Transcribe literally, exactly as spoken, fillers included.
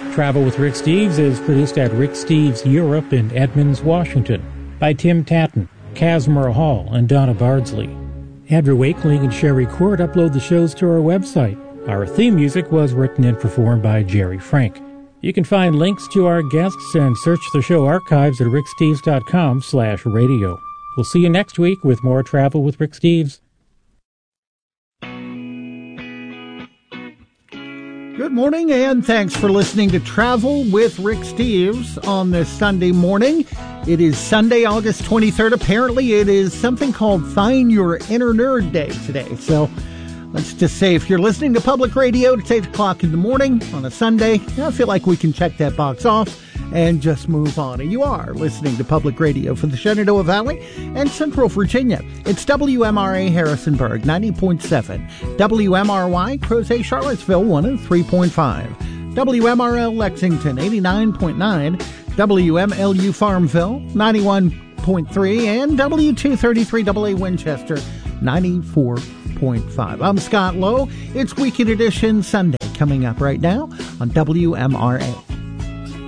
Travel with Rick Steves is produced at Rick Steves Europe in Edmonds, Washington, by Tim Tatton, Casimir Hall, and Donna Bardsley. Andrew Wakeling and Sherry Court upload the shows to our website. Our theme music was written and performed by Jerry Frank. You can find links to our guests and search the show archives at ricksteves.com slash radio. We'll see you next week with more Travel with Rick Steves. Good morning, and thanks for listening to Travel with Rick Steves on this Sunday morning. It is Sunday, August twenty-third. Apparently, it is something called Find Your Inner Nerd Day today. So let's just say if you're listening to public radio, it's eight o'clock in the morning on a Sunday. I feel like we can check that box off and just move on. And you are listening to public radio for the Shenandoah Valley and Central Virginia. It's W M R A Harrisonburg, ninety point seven. W M R Y Crozet Charlottesville, one oh three point five. W M R L Lexington, eighty-nine point nine. W M L U Farmville, ninety-one point three. And W two thirty-three A A Winchester, ninety-four point five. I'm Scott Lowe. It's Weekend Edition Sunday coming up right now on W M R A.